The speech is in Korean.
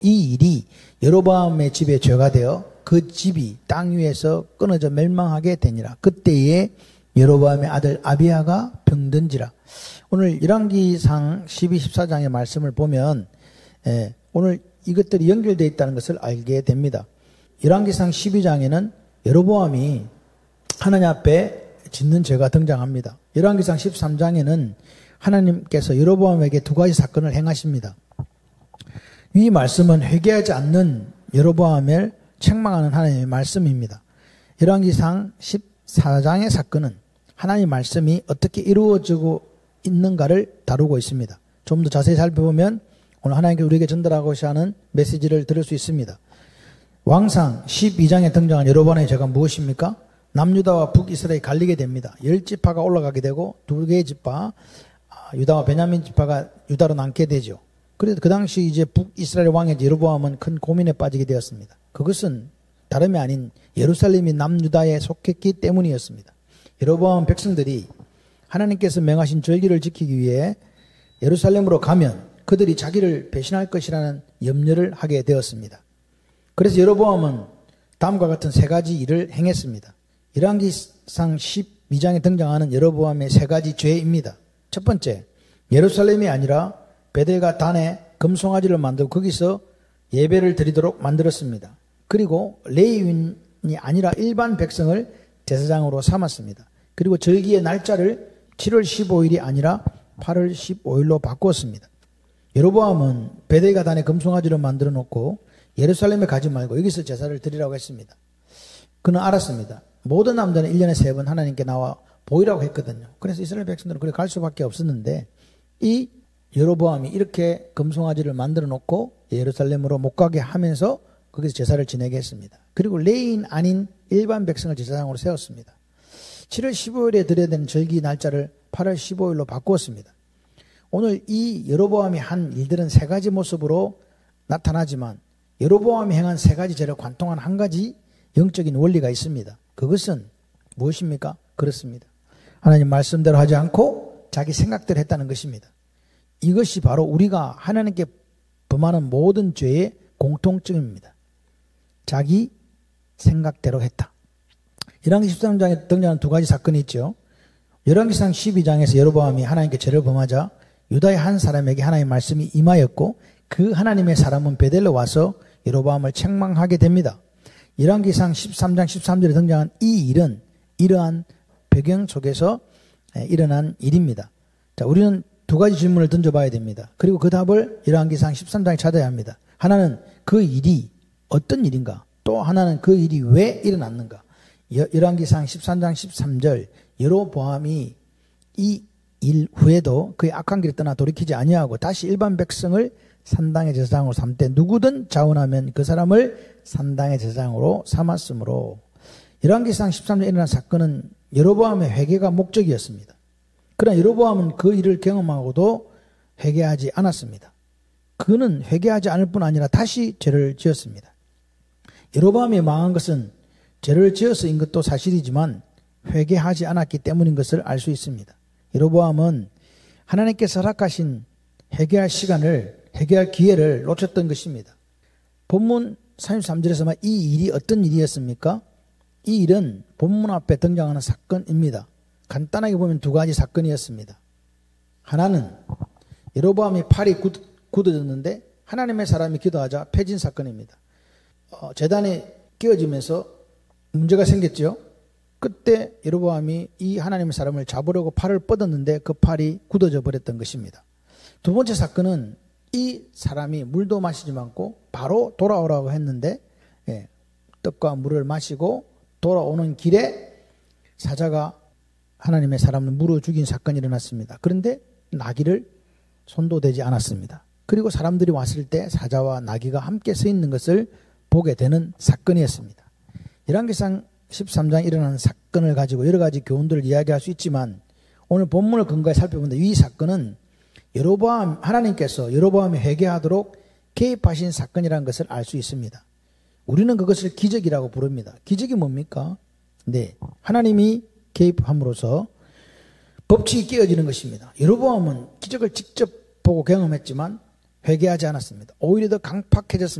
이 일이 여로보암의 집에 죄가 되어 그 집이 땅 위에서 끊어져 멸망하게 되니라. 그때에 여로보암의 아들 아비야가 병든지라. 오늘 열왕기상 12, 14장의 말씀을 보면 오늘 이것들이 연결되어 있다는 것을 알게 됩니다. 열왕기상 12장에는 여로보암이 하나님 앞에 짓는 죄가 등장합니다. 열왕기상 13장에는 하나님께서 여로보암에게 두 가지 사건을 행하십니다. 이 말씀은 회개하지 않는 여로보암을 책망하는 하나님의 말씀입니다. 열왕기상 14장의 사건은 하나님의 말씀이 어떻게 이루어지고 있는가를 다루고 있습니다. 좀 더 자세히 살펴보면 오늘 하나님께서 우리에게 전달하고자 하는 메시지를 들을 수 있습니다. 왕상 12장에 등장한 여로보암의 죄가 무엇입니까? 남유다와 북이스라엘이 갈리게 됩니다. 10지파가 올라가게 되고 2개의 지파, 유다와 베냐민 지파가 유다로 남게 되죠. 그래서 그 당시 이제 북이스라엘 왕의 여로보암은 큰 고민에 빠지게 되었습니다. 그것은 다름이 아닌 예루살렘이 남유다에 속했기 때문이었습니다. 여로보암 백성들이 하나님께서 명하신 절기를 지키기 위해 예루살렘으로 가면 그들이 자기를 배신할 것이라는 염려를 하게 되었습니다. 그래서 여로보암은 다음과 같은 세 가지 일을 행했습니다. 열왕기상 12장에 등장하는 여로보암의 세 가지 죄입니다. 첫 번째, 예루살렘이 아니라 베델과 단에 금송아지를 만들고 거기서 예배를 드리도록 만들었습니다. 그리고 레위인이 아니라 일반 백성을 제사장으로 삼았습니다. 그리고 절기의 날짜를 7월 15일이 아니라 8월 15일로 바꾸었습니다. 여로보암은 베델과 단에 금송아지를 만들어 놓고 예루살렘에 가지 말고 여기서 제사를 드리라고 했습니다. 그는 알았습니다. 모든 남자는 1년에 3번 하나님께 나와 보이라고 했거든요. 그래서 이스라엘 백성들은 그래 갈 수밖에 없었는데 이 여로보암이 이렇게 금송아지를 만들어 놓고 예루살렘으로 못 가게 하면서 거기서 제사를 지내게 했습니다. 그리고 레위인 아닌 일반 백성을 제사장으로 세웠습니다. 7월 15일에 드려야 되는 절기 날짜를 8월 15일로 바꾸었습니다. 오늘 이 여로보암이 한 일들은 세 가지 모습으로 나타나지만 여로보암이 행한 세 가지 죄를 관통한 한 가지 영적인 원리가 있습니다. 그것은 무엇입니까? 그렇습니다. 하나님 말씀대로 하지 않고 자기 생각대로 했다는 것입니다. 이것이 바로 우리가 하나님께 범하는 모든 죄의 공통점입니다. 자기 생각대로 했다. 열왕기 13장에 등장하는 두 가지 사건이 있죠. 열왕기상 12장에서 여로보암이 하나님께 죄를 범하자 유다의 한 사람에게 하나님의 말씀이 임하였고 그 하나님의 사람은 베델로 와서 여로보암을 책망하게 됩니다. 열왕기상 13장 13절에 등장한 이 일은 이러한 배경 속에서 일어난 일입니다. 자, 우리는 두 가지 질문을 던져봐야 됩니다. 그리고 그 답을 열왕기상 13장에 찾아야 합니다. 하나는 그 일이 어떤 일인가? 또 하나는 그 일이 왜 일어났는가? 열왕기상 13장 13절 여로보암이 이 일 후에도 그의 악한 길을 떠나 돌이키지 아니하고 다시 일반 백성을 산당의 제사장으로 삼되 누구든 자원하면 그 사람을 산당의 제사장으로 삼았으므로 열왕기상 13장에 일어난 사건은 여로보암의 회개가 목적이었습니다. 그러나 여로보암은 그 일을 경험하고도 회개하지 않았습니다. 그는 회개하지 않을 뿐 아니라 다시 죄를 지었습니다. 여로보암이 망한 것은 죄를 지어서인 것도 사실이지만 회개하지 않았기 때문인 것을 알 수 있습니다. 여로보암은 하나님께서 허락하신 회개할 시간을, 회개할 기회를 놓쳤던 것입니다. 본문 33절에서 이 일이 어떤 일이었습니까? 이 일은 본문 앞에 등장하는 사건입니다. 간단하게 보면 두 가지 사건이었습니다. 하나는 여로보암이 팔이 굳어졌는데 하나님의 사람이 기도하자 펴진 사건입니다. 제단에 끼워지면서 문제가 생겼죠. 그때 여로보암이 이 하나님의 사람을 잡으려고 팔을 뻗었는데 그 팔이 굳어져 버렸던 것입니다. 두 번째 사건은 이 사람이 물도 마시지 않고 바로 돌아오라고 했는데 떡과 물을 마시고 돌아오는 길에 사자가 하나님의 사람을 물어 죽인 사건이 일어났습니다. 그런데 나귀를 손도 대지 않았습니다. 그리고 사람들이 왔을 때 사자와 나귀가 함께 서 있는 것을 보게 되는 사건이었습니다. 열왕기상 13장에 일어난 사건을 가지고 여러 가지 교훈들을 이야기할 수 있지만 오늘 본문을 근거해 살펴본다. 이 사건은 하나님께서 여로보암이 회개하도록 개입하신 사건이라는 것을 알 수 있습니다. 우리는 그것을 기적이라고 부릅니다. 기적이 뭡니까? 네, 하나님이 개입함으로써 법칙이 깨어지는 것입니다. 여로보암은 기적을 직접 보고 경험했지만 회개하지 않았습니다. 오히려 더 강팍해졌습니다.